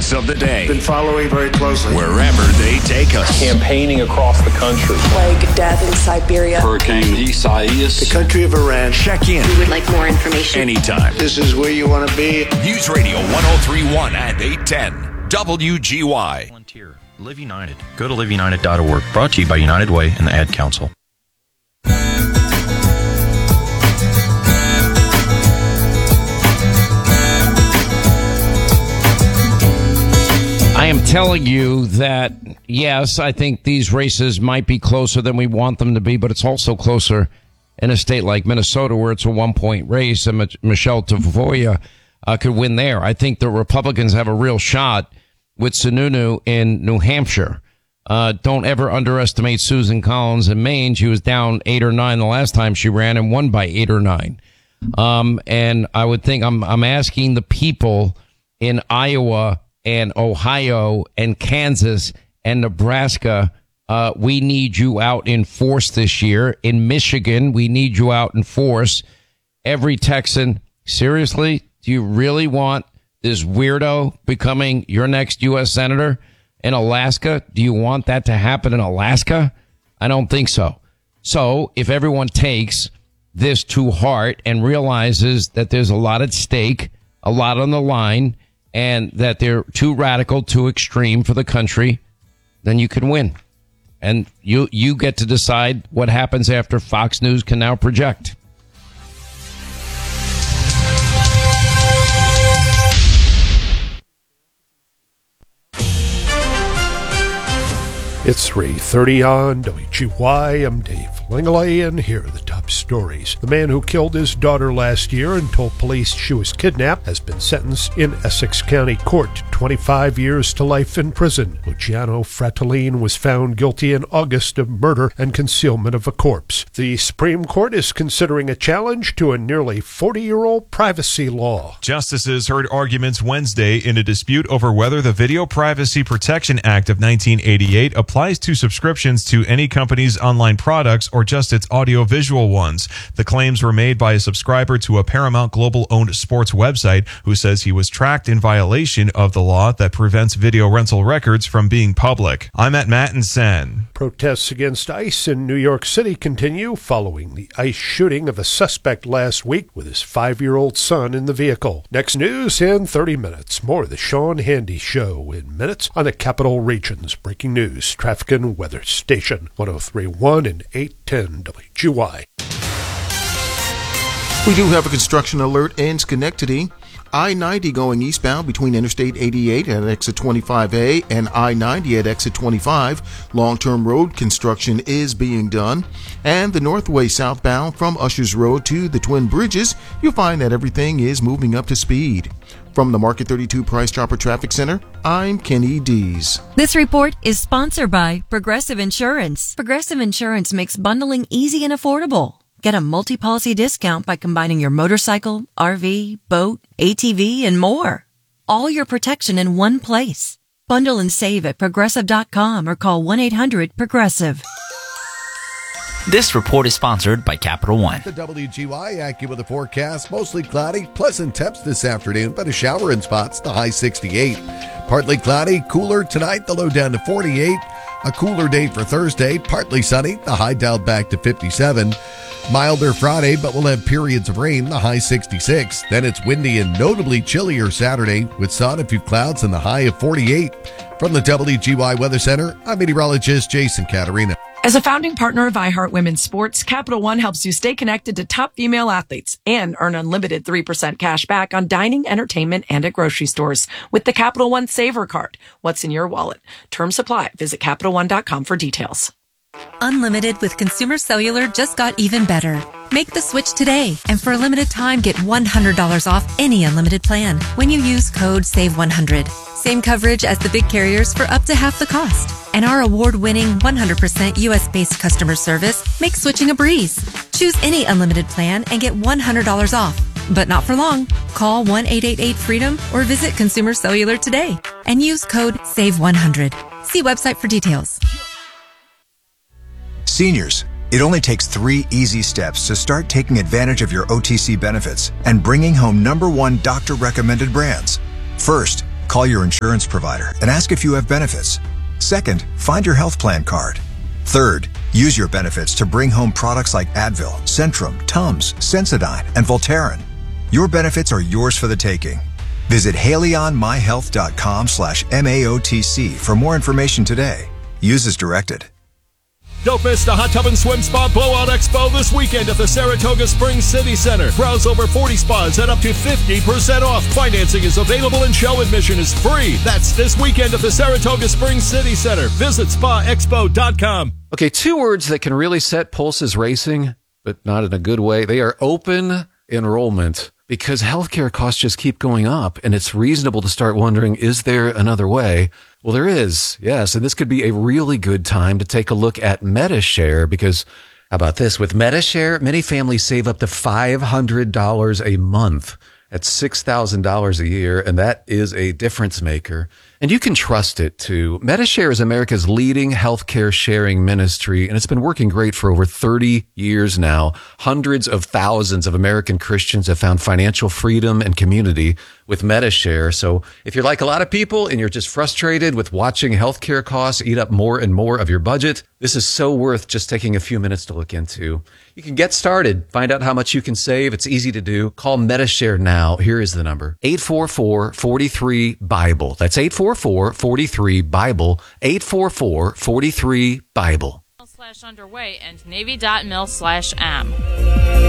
events of the day. Been following very closely. Wherever they take us. Campaigning across the country. Plague, death in Siberia. Hurricane Isaias. The country of Iran. Check in. We would like more information. Anytime. This is where you want to be. News Radio 1031 and 810. WGY. Volunteer. Live United. Go to liveunited.org. Brought to you by United Way and the Ad Council. I am telling you that, yes, I think these races might be closer than we want them to be, but it's also closer in a state like Minnesota where it's a 1-point race and Michelle Tafoya could win there. I think the Republicans have a real shot with Sununu in New Hampshire. Don't ever underestimate Susan Collins in Maine. She was down 8 or 9 the last time she ran and won by 8 or 9. And I would think I'm asking the people in Iowa and Ohio and Kansas and Nebraska, we need you out in force this year. In Michigan, we need you out in force. Every Texan, seriously, do you really want this weirdo becoming your next U.S. Senator? In Alaska, do you want that to happen in Alaska? I don't think so. So if everyone takes this to heart and realizes that there's a lot at stake, a lot on the line, and that they're too radical, too extreme for the country, then you can win. And you get to decide what happens after Fox News can now project. It's 3:30 on WGY. I'm Dave Langley, and here are the top stories. The man who killed his daughter last year and told police she was kidnapped has been sentenced in Essex County Court to 25 years to life in prison. Luciano Fratellini was found guilty in August of murder and concealment of a corpse. The Supreme Court is considering a challenge to a nearly 40-year-old privacy law. Justices heard arguments Wednesday in a dispute over whether the Video Privacy Protection Act of 1988 applies to subscriptions to any company's online products or just its audio-visual ones. The claims were made by a subscriber to a Paramount Global-owned sports website who says he was tracked in violation of the law that prevents video rental records from being public. I'm at Matt and Sen. Protests against ICE in New York City continue following the ICE shooting of a suspect last week with his 5-year-old son in the vehicle. Next news in 30 minutes. More of the Sean Handy Show in minutes on the Capital Region's Breaking News Traffic and Weather Station 103.1 and 810 WGY. We do have a construction alert in Schenectady. I-90 going eastbound between Interstate 88 at exit 25A and I-90 at exit 25. Long-term road construction is being done. And the Northway southbound from Ushers Road to the Twin Bridges, you'll find that everything is moving up to speed. From the Market 32 Price Chopper Traffic Center, I'm Kenny Dees. This report is sponsored by Progressive Insurance. Progressive Insurance makes bundling easy and affordable. Get a multi-policy discount by combining your motorcycle, RV, boat, ATV, and more. All your protection in one place. Bundle and save at Progressive.com or call 1-800-PROGRESSIVE. This report is sponsored by Capital One. The WGY AccuWeather forecast, mostly cloudy, pleasant temps this afternoon, but a shower in spots, the high 68. Partly cloudy, cooler tonight, the low down to 48. A cooler day for Thursday, partly sunny, the high dialed back to 57. Milder Friday, but we'll have periods of rain, the high 66. Then it's windy and notably chillier Saturday with sun, a few clouds, and the high of 48. From the WGY Weather Center, I'm meteorologist Jason Caterina. As a founding partner of iHeart Women's Sports, Capital One helps you stay connected to top female athletes and earn unlimited 3% cash back on dining, entertainment, and at grocery stores with the Capital One Saver Card. What's in your wallet? Terms apply. Visit CapitalOne.com for details. Unlimited with Consumer Cellular just got even better. Make the switch today, and for a limited time, get $100 off any unlimited plan when you use code SAVE100. Same coverage as the big carriers for up to half the cost. And our award-winning 100% U.S.-based customer service makes switching a breeze. Choose any unlimited plan and get $100 off. But not for long. Call 1-888-FREEDOM or visit Consumer Cellular today and use code SAVE100. See website for details. Seniors, it only takes 3 easy steps to start taking advantage of your OTC benefits and bringing home #1 doctor-recommended brands. First, call your insurance provider and ask if you have benefits. Second, find your health plan card. Third, use your benefits to bring home products like Advil, Centrum, Tums, Sensodyne, and Voltaren. Your benefits are yours for the taking. Visit HaleyOnMyHealth.com/MAOTC for more information today. Use as directed. Don't miss the Hot Tub and Swim Spa Blowout Expo this weekend at the Saratoga Springs City Center. Browse over 40 spas at up to 50% off. Financing is available and show admission is free. That's this weekend at the Saratoga Springs City Center. Visit spaexpo.com. Okay, 2 words that can really set pulses racing, but not in a good way. They are open enrollment, because healthcare costs just keep going up, and it's reasonable to start wondering, is there another way? Well, there is, yes, and this could be a really good time to take a look at MediShare, because how about this? With MediShare, many families save up to $500 a month. That's $6,000 a year, and that is a difference maker. And you can trust it, too. MediShare is America's leading healthcare sharing ministry, and it's been working great for over 30 years now. Hundreds of thousands of American Christians have found financial freedom and community with MediShare. So if you're like a lot of people and you're just frustrated with watching healthcare costs eat up more and more of your budget, this is so worth just taking a few minutes to look into. You can get started. Find out how much you can save. It's easy to do. Call MediShare now. Here is the number. 844-43-BIBLE. That's 844-43-BIBLE. 844-43-BIBLE. /underway and Navy.mil/am.